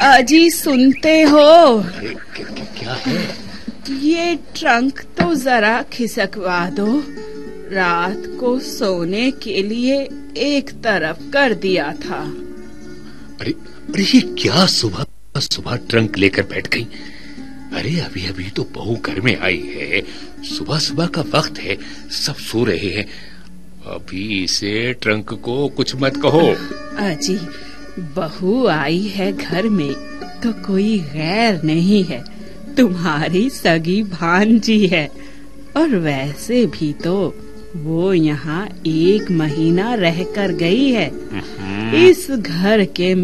अजी सुनते हो? क्या है? ये ट्रंक तो जरा खिसकवा दो। रात को सोने के लिए एक तरफ कर दिया था। अरे अरे ये क्या सुबह सुबह ट्रंक लेकर बैठ गई? अरे अभी अभी तो बहू घर में आई है, सुबह सुबह का वक्त है, सब सो रहे हैं। अभी इसे ट्रंक को कुछ मत कहो। अजी बहू आई है घर में तो कोई गैर नहीं है, तुम्हारी सगी भांजी है। और वैसे भी तो वो यहाँ 1 महीना रहकर गई है। इस घर के